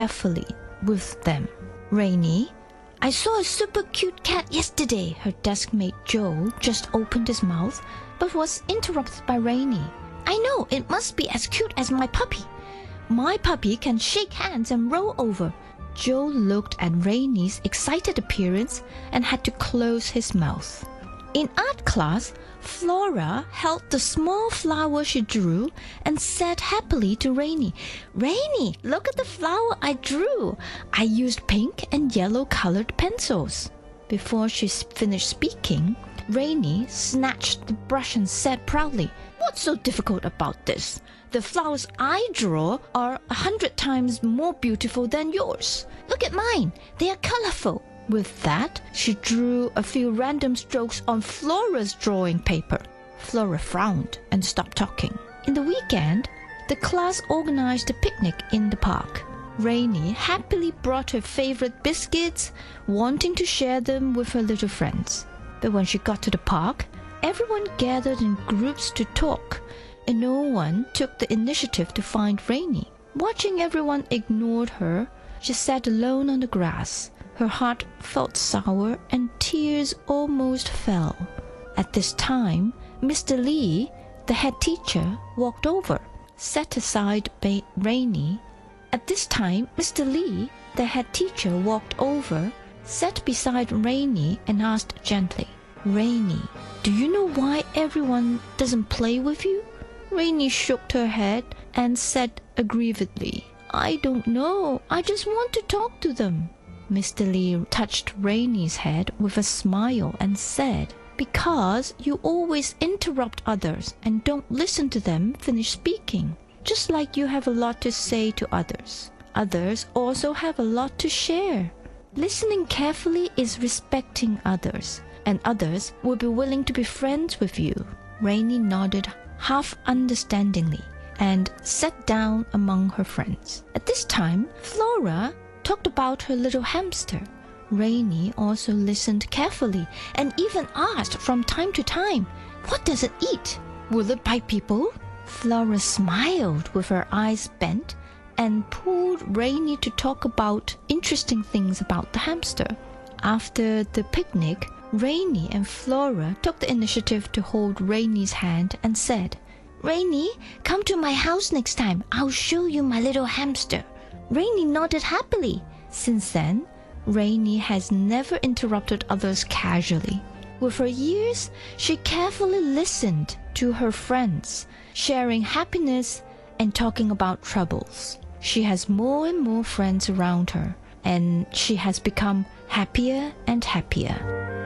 carefully with them. Rainy, I saw a super cute cat yesterday. Her desk-mate Joe just opened his mouth, but was interrupted by Rainy. I know, it must be as cute as my puppy. My puppy can shake hands and roll over. Joe looked at Rainy's excited appearance and had to close his mouth. In art class, Flora held the small flower she drew and said happily to Rainy, Rainy, look at the flower I drew. I used pink and yellow colored pencils. Before she finished speaking, Rainy snatched the brush and said proudly, What's so difficult about this? The flowers I draw are 100 times more beautiful than yours. Look at mine. They are colorful. With that, she drew a few random strokes on Flora's drawing paper. Flora frowned and stopped talking. In the weekend, the class organized a picnic in the park. Rainy happily brought her favorite biscuits, wanting to share them with her little friends. But when she got to the park, everyone gathered in groups to talk, and no one took the initiative to find Rainy. Watching everyone ignored her, she sat alone on the grass. Her heart felt sour and tears almost fell. At this time, Mr. Lee, the head teacher, walked over, set aside Rainy. At this time, Mr. Lee, the head teacher, walked over, sat beside Rainy and asked gently, Rainy, do you know why everyone doesn't play with you? Rainy shook her head and said aggrievedly, I don't know. I just want to talk to them. Mr. Lee touched Rainy's head with a smile and said, Because you always interrupt others and don't listen to them finish speaking. Just like you have a lot to say to others. Others also have a lot to share. Listening carefully is respecting others, and others will be willing to be friends with you. Rainy nodded half understandingly and sat down among her friends. At this time, Flora talked about her little hamster. Rainy also listened carefully and even asked from time to time, What does it eat? Will it bite people? Flora smiled with her eyes bent and pulled Rainy to talk about interesting things about the hamster. After the picnic, Rainy and Flora took the initiative to hold Rainy's hand and said, Rainy, come to my house next time. I'll show you my little hamster. Rainy nodded happily. Since then, Rainy has never interrupted others casually. With her years, she carefully listened to her friends, sharing happiness and talking about troubles. She has more and more friends around her, and she has become happier and happier.